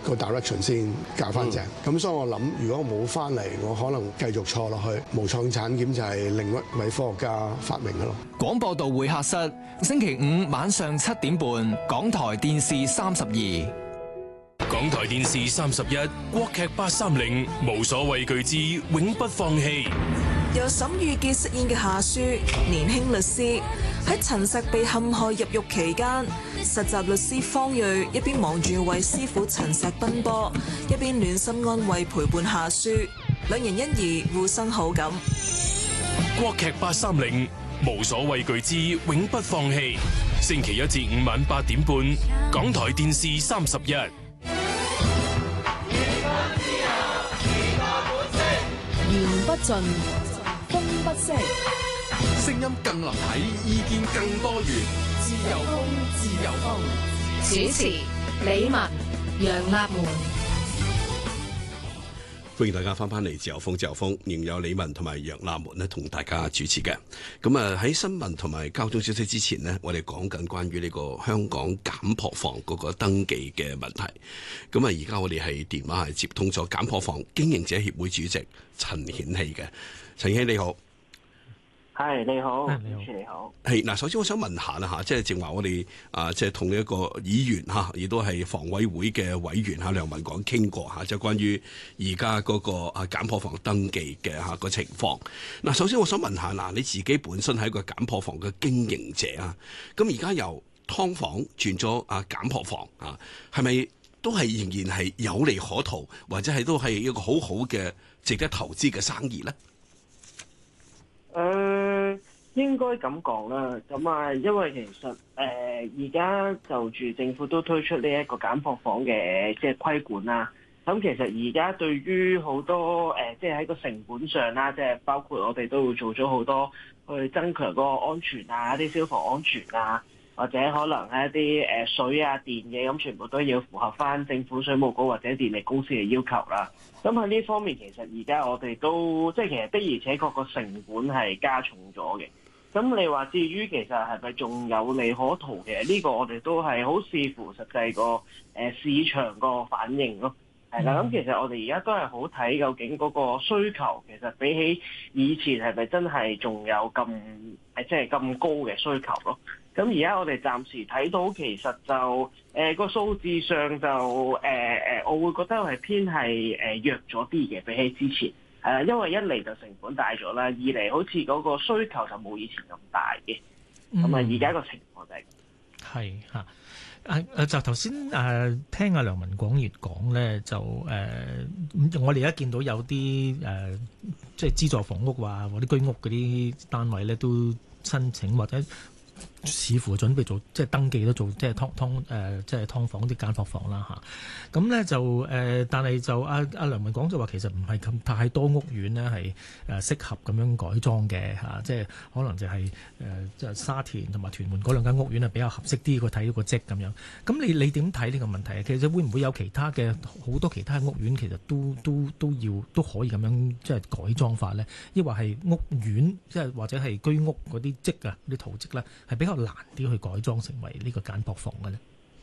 個 direction 先搞翻正。咁所以我諗，如果我冇翻嚟，我可能繼續錯落去。無創產檢就係另一位科學家發明嘅咯。 廣播道會客室，星期五晚上7點半，港台電視32。 港台電視31，國劇830，無所畏懼之永不放棄。 由沈宇傑飾演嘅夏書，年輕律師喺陳石被陷害入獄期間，實習律師方睿一邊忙住為師傅陳石奔波，一邊暖心安慰陪伴夏書，兩人因而互生好感。 國劇830，無所畏懼之永不放棄。星期一至五晚8點半，港台電視31。 言不盡，風不息， 聲音更立體，意見更多元。自由風，自由風。 主持李文、楊立門。 歡迎大家翻嚟自由風，自由風仍有李文同埋楊立門咧同大家主持嘅。咁啊喺新聞同埋交通消息之前呢，我哋講緊關於呢個香港減破房嗰個登記嘅問題。咁啊而家我哋係電話係接通咗減破房經營者協會主席陳顯禧嘅。陳顯禧你好。 係你好，主持你好。 係嗱，首先我想問下啦嚇，即係正話我哋即係同一個議員嚇，亦都係房委會嘅委員嚇梁文廣傾過嚇，就關於而家嗰個減破房登記嘅嚇個情況。嗱，首先我想問下嗱，你自己本身係一個減破房嘅經營者啊，咁而家由劏房轉咗減破房啊，係咪都係仍然係有利可圖，或者係都係一個好好嘅值得投資嘅生意咧？ 應該咁講啦，咁啊，因為其實而家就住政府都推出呢一個減破房嘅即係規管啦。咁其實而家對於好多即係喺個成本上啦，即係包括我哋都會做咗好多去增強嗰個安全啊，一啲消防安全啊，或者可能係一啲水啊電嘅，咁全部都要符合翻政府水務局或者電力公司嘅要求啦。咁喺呢方面，其實而家我哋都即係其實的而且確個成本係加重咗嘅。咁你話至於其實係咪仲有利可圖嘅？呢個我哋都係好視乎實際個市場個反應咯。係啦，咁其實我哋而家都係好睇究竟嗰個需求，其實比起以前係咪真係仲有咁即係咁高嘅需求咯？咁而家我哋暫時睇到其實就個數字上就我會覺得係偏係弱咗啲嘅，比起之前。因為一嚟就成本大咗啦，二嚟好似嗰個需求就冇以前咁大嘅，咁而家個情況就係嚇。就頭先聽阿梁文廣業講咧，就我哋而家見到有啲即係資助房屋或者居屋嗰啲單位咧，都申請或者似乎準備做即係登記都做即係劏房啲減破房啦嚇。咁咧就但係就阿梁文廣就話其實唔係咁太多屋苑咧係適合咁樣改裝嘅嚇，即係可能就係即係沙田同埋屯門嗰兩間屋苑係比較合適啲，佢睇到個積咁樣。咁你點睇呢個問題啊？其實會唔會有其他嘅好多其他屋苑其實都可以咁樣即係改裝法咧？抑或係屋苑即係或者係居屋嗰啲積啊啲圖積咧係比較難啲去改裝成為呢個減破房嘅咧？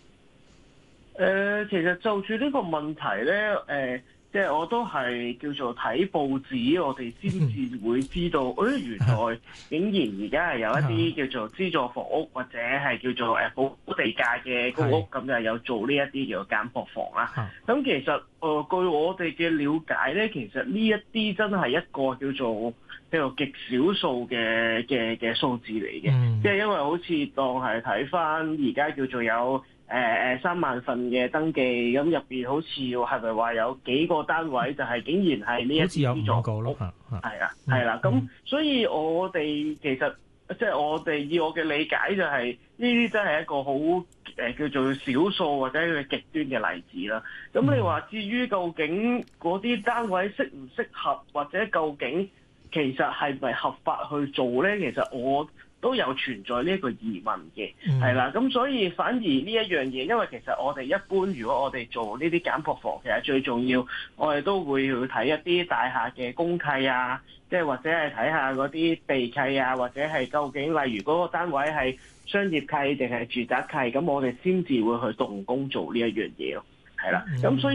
其實就住呢個問題咧，即係我都係叫做睇報紙，我哋先至會知道，原來竟然而家係有一啲叫做資助房屋或者係叫做補地價嘅公屋，咁就有做呢一啲叫做減破房啦。咁其實據我哋嘅了解咧，其實呢一啲真係一個叫做極少數嘅數字嚟嘅，即係因為好似當係睇翻而家叫做有3萬份嘅登記，咁入邊好似係咪話有幾個單位就係竟然係呢一啲資助房屋？好似有5個咯，係啦，咁所以我哋其實即係我哋以我嘅理解就係呢啲真係一個好叫做少數或者一個極端嘅例子啦。咁你話至於究竟嗰啲單位適唔適合，或者究竟其實係咪合法去做咧？其實我都有存在呢一個疑問嘅，係啦，咁所以反而呢一樣嘢，因為其實我哋一般如果我哋做呢啲減破房，其實最重要，我哋都會去睇一啲大廈嘅公契啊，即係或者係睇下嗰啲地契啊，或者係究竟例如嗰個單位係商業契定係住宅契，咁我哋先至會去動工做呢一樣嘢咯，係啦，咁所以。